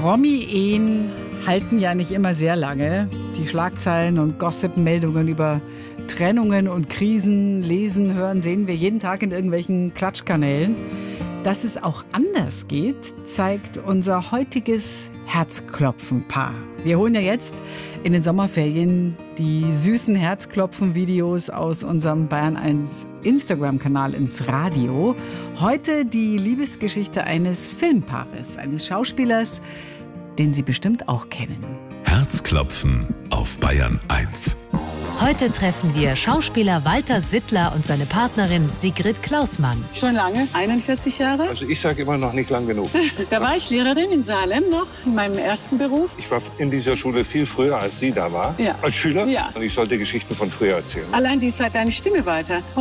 Promi-Ehen halten ja nicht immer sehr lange. Die Schlagzeilen und Gossip-Meldungen über Trennungen und Krisen lesen, hören, sehen wir jeden Tag in irgendwelchen Klatschkanälen. Dass es auch anders geht, zeigt unser heutiges Herzklopfen-Paar. Wir holen ja jetzt in den Sommerferien die süßen Herzklopfen-Videos aus unserem Bayern 1 Instagram-Kanal ins Radio. Heute die Liebesgeschichte eines Filmpaares, eines Schauspielers, den Sie bestimmt auch kennen. Herzklopfen auf Bayern 1. Heute treffen wir Schauspieler Walter Sittler und seine Partnerin Sigrid Klausmann. Schon lange, 41 Jahre. Also ich sage immer noch nicht lang genug. Da war ich Lehrerin in Salem noch, in meinem ersten Beruf. Ich war in dieser Schule viel früher, als sie da war. Ja. Als Schüler. Ja. Und ich sollte Geschichten von früher erzählen. Allein dies hat deine Stimme weiter.